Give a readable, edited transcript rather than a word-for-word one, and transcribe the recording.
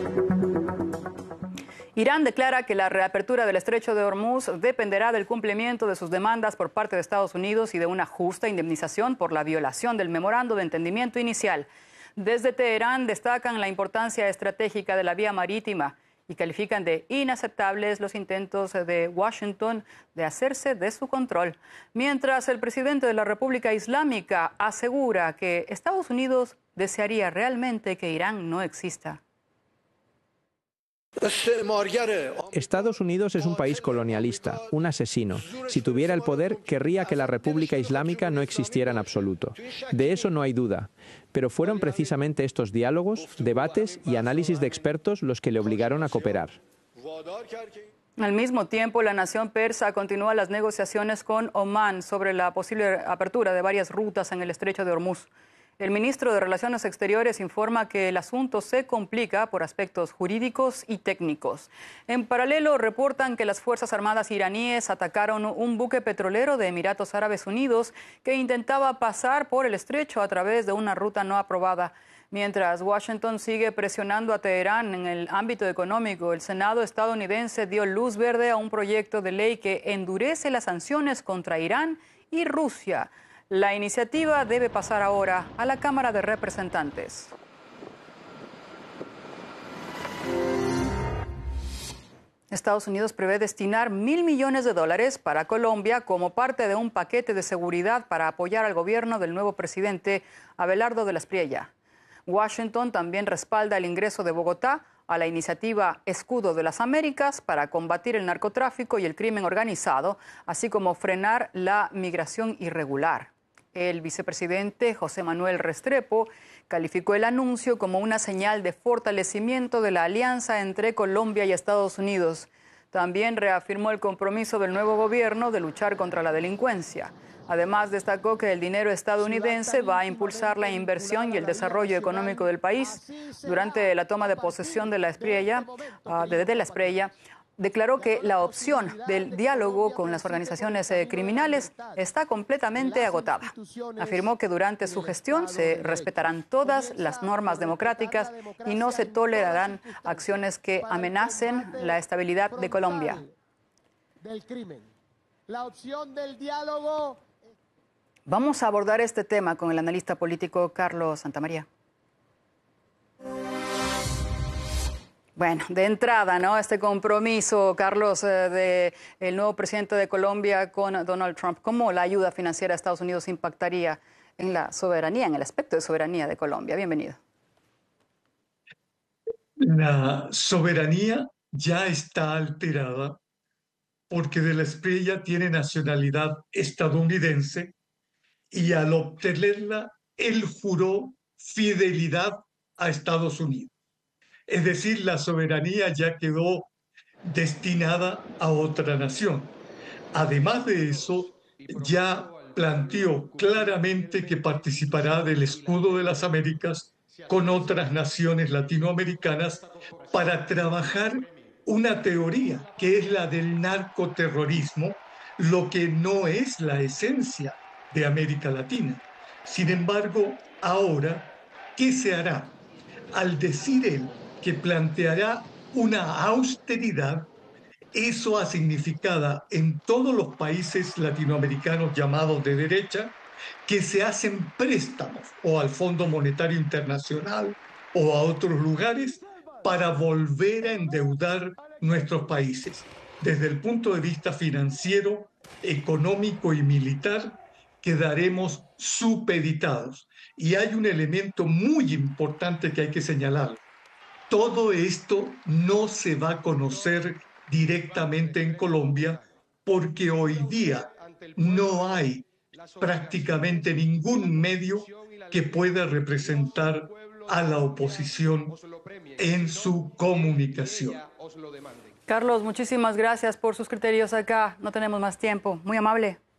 Irán declara que la reapertura del estrecho de Hormuz dependerá del cumplimiento de sus demandas por parte de Estados Unidos y de una justa indemnización por la violación del memorando de entendimiento inicial. Desde Teherán destacan la importancia estratégica de la vía marítima y califican de inaceptables los intentos de Washington de hacerse de su control. Mientras el presidente de la República Islámica asegura que Estados Unidos desearía realmente que Irán no exista. Estados Unidos es un país colonialista, un asesino. Si tuviera el poder, querría que la República Islámica no existiera en absoluto. De eso no hay duda. Pero fueron precisamente estos diálogos, debates y análisis de expertos los que le obligaron a cooperar. Al mismo tiempo, la nación persa continúa las negociaciones con Omán sobre la posible apertura de varias rutas en el estrecho de Hormuz. El ministro de Relaciones Exteriores informa que el asunto se complica por aspectos jurídicos y técnicos. En paralelo, reportan que las Fuerzas Armadas iraníes atacaron un buque petrolero de Emiratos Árabes Unidos que intentaba pasar por el estrecho a través de una ruta no aprobada. Mientras Washington sigue presionando a Teherán en el ámbito económico, el Senado estadounidense dio luz verde a un proyecto de ley que endurece las sanciones contra Irán y Rusia. La iniciativa debe pasar ahora a la Cámara de Representantes. Estados Unidos prevé destinar $1.000 millones para Colombia como parte de un paquete de seguridad para apoyar al gobierno del nuevo presidente Abelardo de la Espriella. Washington también respalda el ingreso de Bogotá a la iniciativa Escudo de las Américas para combatir el narcotráfico y el crimen organizado, así como frenar la migración irregular. El vicepresidente José Manuel Restrepo calificó el anuncio como una señal de fortalecimiento de la alianza entre Colombia y Estados Unidos. También reafirmó el compromiso del nuevo gobierno de luchar contra la delincuencia. Además, destacó que el dinero estadounidense va a impulsar la inversión y el desarrollo económico del país. Durante la toma de posesión de la Espriella, declaró que la opción del diálogo con las organizaciones criminales está completamente agotada. Afirmó que durante su gestión se respetarán todas las normas democráticas y no se tolerarán acciones que amenacen la estabilidad de Colombia. Vamos a abordar este tema con el analista político Carlos Santamaría. Bueno, de entrada, ¿no? Este compromiso, Carlos, del nuevo presidente de Colombia con Donald Trump, ¿cómo la ayuda financiera a Estados Unidos impactaría en la soberanía, en el aspecto de soberanía de Colombia? Bienvenido. La soberanía ya está alterada porque de la Espriella tiene nacionalidad estadounidense y al obtenerla, él juró fidelidad a Estados Unidos. Es decir, la soberanía ya quedó destinada a otra nación. Además de eso, ya planteó claramente que participará del Escudo de las Américas con otras naciones latinoamericanas para trabajar una teoría que es la del narcoterrorismo, lo que no es la esencia de América Latina. Sin embargo, ahora, ¿qué se hará? Al decir él que planteará una austeridad, eso ha significado en todos los países latinoamericanos llamados de derecha que se hacen préstamos o al Fondo Monetario Internacional o a otros lugares para volver a endeudar nuestros países. Desde el punto de vista financiero, económico y militar, quedaremos supeditados. Y hay un elemento muy importante que hay que señalar. Todo esto no se va a conocer directamente en Colombia porque hoy día no hay prácticamente ningún medio que pueda representar a la oposición en su comunicación. Carlos, muchísimas gracias por sus criterios acá. No tenemos más tiempo. Muy amable.